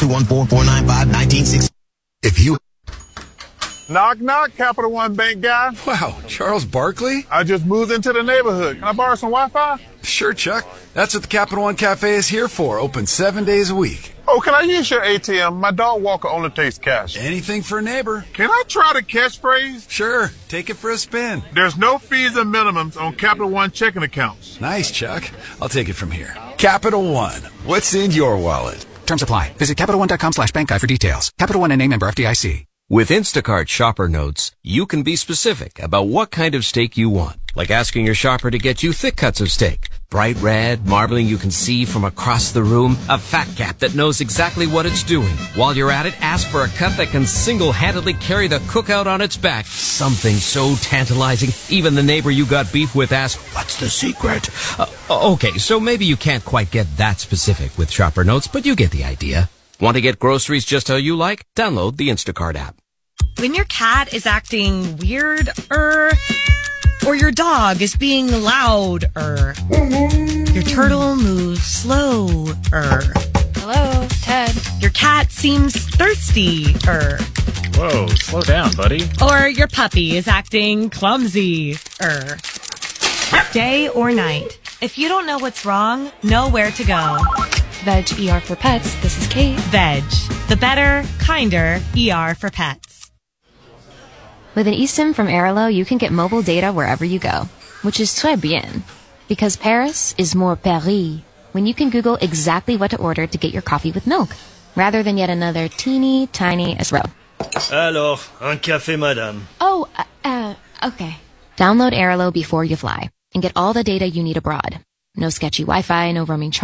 214-495-1960. If you... Knock, knock, Capital One Bank guy. Wow, Charles Barkley? I just moved into the neighborhood. Can I borrow some Wi-Fi? Sure, Chuck. That's what the Capital One Cafe is here for. Open 7 days a week. Oh, can I use your ATM? My dog walker only takes cash. Anything for a neighbor. Can I try the catchphrase? Sure, take it for a spin. There's no fees and minimums on Capital One checking accounts. Nice, Chuck. I'll take it from here. Capital One. What's in your wallet? Terms apply. Visit CapitalOne.com/bankguide for details. Capital One and a member FDIC. With Instacart Shopper Notes, you can be specific about what kind of steak you want. Like asking your shopper to get you thick cuts of steak. Bright red, marbling you can see from across the room. A fat cat that knows exactly what it's doing. While you're at it, ask for a cut that can single-handedly carry the cookout on its back. Something so tantalizing, even the neighbor you got beef with asks, "What's the secret?" Okay, so maybe you can't quite get that specific with Shopper Notes, but you get the idea. Want to get groceries just how you like? Download the Instacart app. When your cat is acting weird, or your dog is being loud, your turtle moves slow, Hello, Ted. your cat seems thirsty, Whoa, slow down, buddy. or your puppy is acting clumsy, Day or night, if you don't know what's wrong, know where to go. Veg ER for Pets. This is Kate. Veg, the better, kinder ER for pets. With an eSIM from Airalo, you can get mobile data wherever you go, which is très bien. Because Paris is more Paris when you can Google exactly what to order to get your coffee with milk, rather than yet another teeny tiny espresso. Alors, un café, madame. Oh, okay. Download Airalo before you fly and get all the data you need abroad. No sketchy Wi-Fi, no roaming charges.